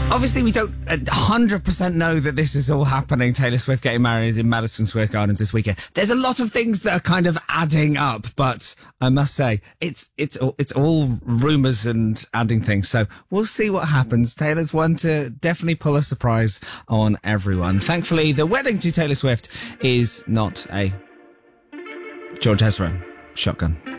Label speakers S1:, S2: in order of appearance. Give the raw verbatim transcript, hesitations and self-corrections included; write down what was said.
S1: Obviously, we don't one hundred percent know that this is all happening. Taylor Swift getting married in Madison Square Gardens this weekend. There's a lot of things that are kind of adding up, but I must say, it's it's all, it's all rumours and adding things. So we'll see what happens. Taylor's one to definitely pull a surprise on everyone. Thankfully, the wedding to Taylor Swift is not a George Ezra shotgun.